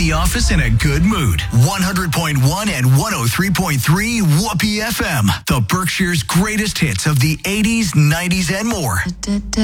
the office in a good mood. 100.1 and 103.3 Whoopee FM. The Berkshire's greatest hits of the 80s, 90s, and more.